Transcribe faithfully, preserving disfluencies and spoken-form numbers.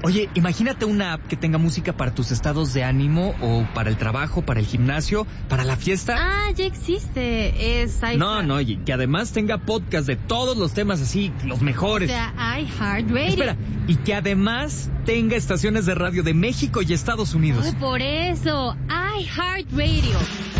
Oye, imagínate una app que tenga música para tus estados de ánimo o para el trabajo, para el gimnasio, para la fiesta. Ah, ya existe. Es iHeart. No, no, y que además tenga podcast de todos los temas así, los mejores. O sea, iHeartRadio. Espera, y que además tenga estaciones de radio de México y Estados Unidos. Ay, por eso, iHeartRadio.